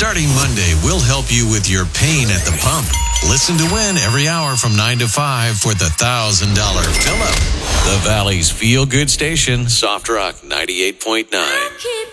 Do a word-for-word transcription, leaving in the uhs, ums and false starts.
Starting Monday, we'll help you with your pain at the pump. Listen to win every hour from nine to five for the one thousand dollars fill-up. The Valley's feel-good station, Soft Rock ninety-eight point nine.